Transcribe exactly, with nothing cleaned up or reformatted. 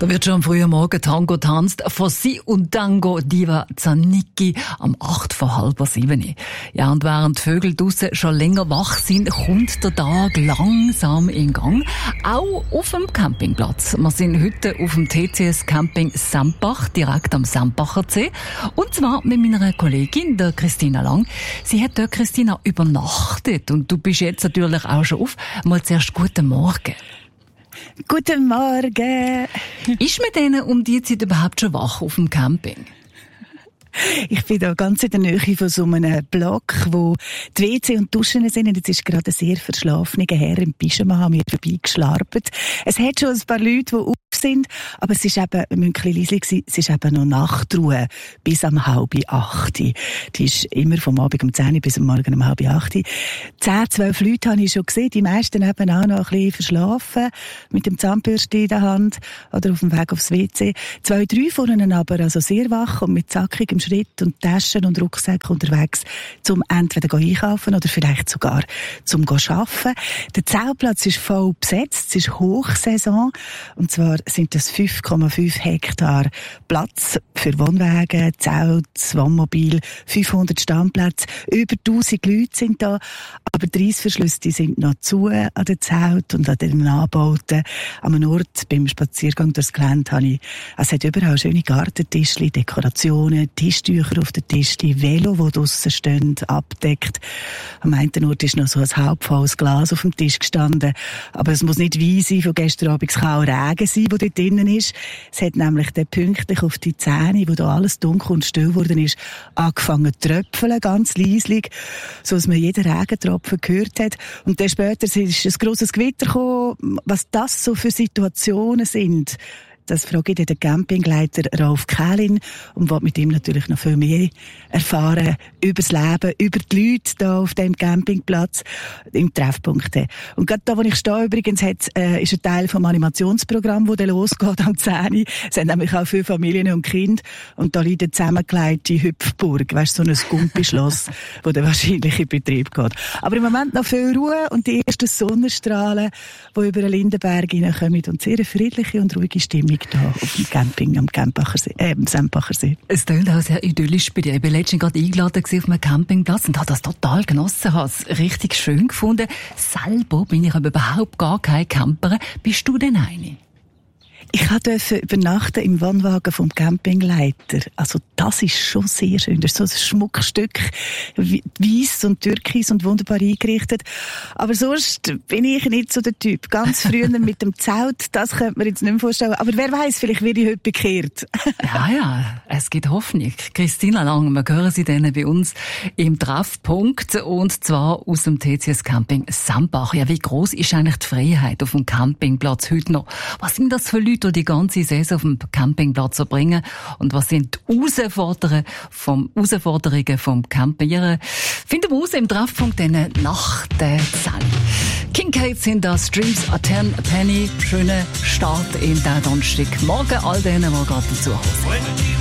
Da wird schon am frühen Morgen Tango tanzt von Sie und Tango Diva Zanicki am acht vor halb sieben. Ja, und während die Vögel draussen schon länger wach sind, kommt der Tag langsam in Gang. Auch auf dem Campingplatz. Wir sind heute auf dem T C S Camping Sempach, direkt am Sempacher See. Und zwar mit meiner Kollegin, der Christina Lang. Sie hat dort, Christina, übernachtet. Und du bist jetzt natürlich auch schon auf. Mal zuerst guten Morgen. Guten Morgen. Ist man denen um die Zeit überhaupt schon wach auf dem Camping? Ich bin da ganz in der Nähe von so einem Block, wo die W C und die Duschen sind. Und jetzt ist gerade ein sehr verschlafener Herr im Pyjama an mir vorbeigeschlarpet. Es hat schon ein paar Leute, die auf sind, aber es ist eben, wir müssen ein bisschen leise sein, es ist eben noch Nachtruhe bis am halb acht. Die ist immer vom Abend um zehn bis am Morgen um halb acht. Zehn, zwölf Leute habe ich schon gesehen, die meisten eben auch noch ein bisschen verschlafen, mit dem Zahnbürste in der Hand oder auf dem Weg aufs W C. Zwei, drei von ihnen aber also sehr wach und mit zackigem Schritt und Taschen und Rucksack unterwegs, zum entweder einkaufen oder vielleicht sogar zum arbeiten. Der Zeltplatz ist voll besetzt, es ist Hochsaison, und zwar sind das fünf Komma fünf Hektar Platz für Wohnwagen, Zelt, Wohnmobil, fünfhundert Standplätze, über tausend Leute sind da, aber die Reissverschlüsse, die sind noch zu an den Zelt und an den Anbauten. An einem Ort beim Spaziergang durchs Gelände habe ich, es hat überall schöne Gartentischli, Dekorationen, Tischtücher auf den Tischli, Velo, die draussen stehen, abdeckt. Am einen Ort ist noch so ein halbvolles Glas auf dem Tisch gestanden, aber es muss nicht Wein sein, von gestern Abend, es kann auch Regen sein, der dort drinnen ist. Es hat nämlich dann pünktlich auf die Zähne, wo da alles dunkel und still geworden ist, angefangen zu tröpfeln, ganz leislich, so dass man jeden Regentropfen gehört hat. Und dann später ist ein grosses Gewitter gekommen. Was das so für Situationen sind, das frage ich den Campingleiter Ralf Kählin und will mit ihm natürlich noch viel mehr erfahren über das Leben, über die Leute hier auf dem Campingplatz, im Treffpunkt. Und gerade da, wo ich stehe, übrigens, hat, äh, ist ein Teil vom Animationsprogramm, das dann losgeht am zehn. Es sind nämlich auch viele Familien und Kinder. Und da liegt eine zusammengelegte Hüpfburg, weißt du, so ein Gumpischloss, das dann wahrscheinlich in Betrieb geht. Aber im Moment noch viel Ruhe und die ersten Sonnenstrahlen, die über den Lindenberg hineinkommen und sehr eine friedliche und ruhige Stimmung hier auf dem Camping am Sempacher See, äh, am Sempacher See. Es klingt auch sehr idyllisch bei dir. Ich war letztens gerade eingeladen auf einem Campingplatz und habe das total genossen, habe es richtig schön gefunden. Selber bin ich aber überhaupt gar kein Camper. Bist du denn eine? Ich durfte übernachten im Wohnwagen vom Campingleiter. Also das ist schon sehr schön. Das ist so ein Schmuckstück, weiss und türkis und wunderbar eingerichtet. Aber sonst bin ich nicht so der Typ. Ganz früher mit dem Zelt, das könnte man jetzt nicht mehr vorstellen. Aber wer weiß, vielleicht werde ich heute bekehrt. Ja, ja, es gibt Hoffnung. Christina Lang, wir hören Sie dann bei uns im Treffpunkt, und zwar aus dem T C S Camping Sempach. Ja, wie gross ist eigentlich die Freiheit auf dem Campingplatz heute noch? Was sind das für Leute, die die ganze Saison auf dem Campingplatz verbringen? Und was sind die Herausforderungen vom, Herausforderungen vom Campieren? Finden wir raus im Treffpunkt nach der Sally. Kincaid sind das, Streams a ten a penny. Schönen Start in den Donnerstag. Morgen all denen, die gerade dazu kommen.